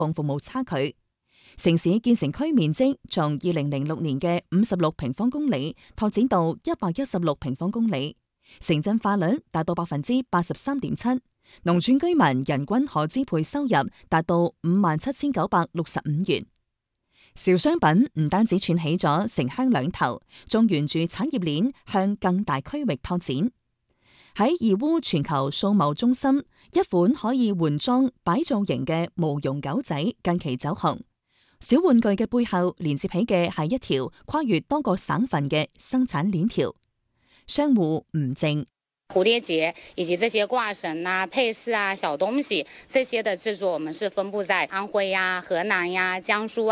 共服務差距。城市建成區面積從2006年嘅56平方公里拓展到116平方公里，城鎮化率達到83.7%，農村居民人均可支配收入達到57,965元。小商品唔單止串起咗城鄉兩頭，仲沿住產業鏈向更大區域拓展。喺義烏全球數貿中心，一款可以換裝擺造型嘅毛絨狗仔近期走紅。小玩具嘅背後連接起嘅係一條跨越多個省份嘅生產鏈條。商戶吳靜， 蝴蝶結以及這些掛繩啊、配飾啊、小東西，這些的製作我們是分布在安徽呀、河南呀、江蘇